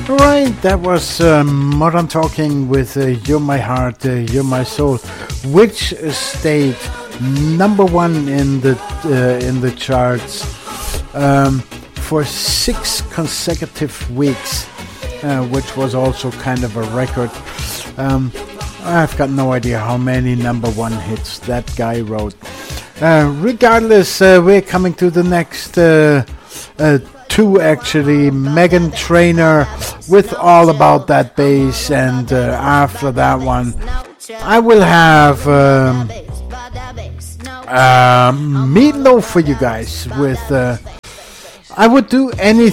Right, that was Modern Talking with You're My Heart, You're My Soul, which stayed number one in the charts for 6 consecutive weeks, which was also kind of a record. I've got no idea how many number one hits that guy wrote. Regardless, we're coming to the next two, actually. Meghan Trainor with All About That Bass, and after that one I will have Meatloaf for you guys with I Would Do Anything